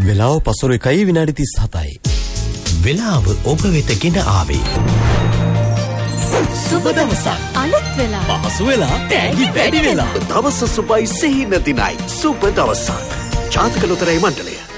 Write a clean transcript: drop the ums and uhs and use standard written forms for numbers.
වෙලාව පසුර 1:37යි. වෙලාව ඔබ වෙත ගෙන ආවේ. සුබ දවසක්. අලුත් වෙලා. පහසු වෙලා. තෑගි වැඩි වෙලා. දවස සුබයි සිහි නැතිනයි. සුබ දවසක්. ජාතක ලොතරැයි මණ්ඩලය.